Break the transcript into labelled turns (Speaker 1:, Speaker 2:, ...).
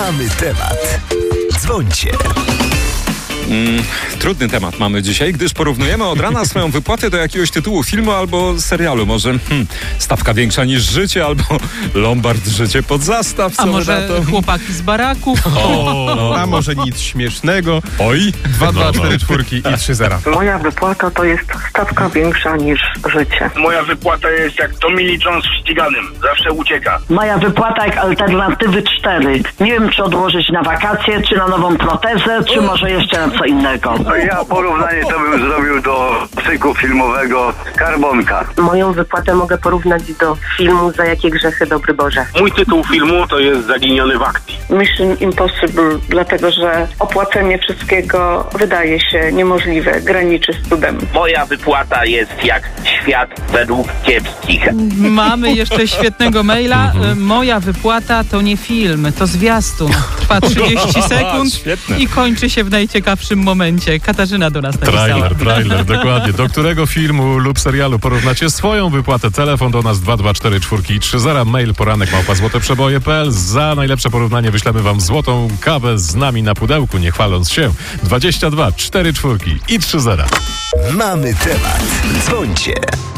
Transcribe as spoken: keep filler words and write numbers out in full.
Speaker 1: Mamy temat. Dzwońcie.
Speaker 2: Mm, trudny temat mamy dzisiaj, gdyż porównujemy od rana swoją wypłatę do jakiegoś tytułu filmu albo serialu. Może hmm, stawka większa niż życie, albo Lombard życie pod zastaw. Co
Speaker 3: A może chłopaki z baraków?
Speaker 4: O, no. A może nic śmiesznego.
Speaker 2: Oj,
Speaker 4: dwa, dwa, cztery, czwórki i trzy zera.
Speaker 5: Moja wypłata to jest stawka większa niż życie.
Speaker 6: Moja wypłata jest jak Tommy Lee Jones w ściganym. Zawsze ucieka.
Speaker 7: Moja wypłata jak Alternatywy cztery. Nie wiem, czy odłożyć na wakacje, czy na nową protezę, czy może jeszcze na co innego.
Speaker 6: Ja porównanie to bym zrobił do cyklu filmowego Skarbonka.
Speaker 5: Moją wypłatę mogę porównać do filmu Za jakie grzechy dobry Boże.
Speaker 6: Mój tytuł filmu to jest Zaginiony w akcji.
Speaker 5: Mission Impossible, dlatego że opłacenie wszystkiego wydaje się niemożliwe, graniczy z cudem.
Speaker 6: Moja wypłata jest jak Świat według kiepskich.
Speaker 3: Mamy jeszcze świetnego maila. Moja wypłata to nie film, to zwiastun. Trwa trzydzieści sekund
Speaker 2: Świetne.
Speaker 3: i kończy się w najciekawszym momencie. Katarzyna do nas napisała.
Speaker 4: Trailer, trailer, dokładnie. Do którego filmu lub serialu porównacie swoją wypłatę? Telefon do nas dwa dwa cztery czwórki i trzy zera. Mail poranek małpa złoteprzeboje kropka p l. Za najlepsze porównanie wyślemy wam złotą kawę z nami na pudełku, nie chwaląc się. dwadzieścia dwa cztery czwórki i trzy zera.
Speaker 1: Mamy temat. Dzwońcie.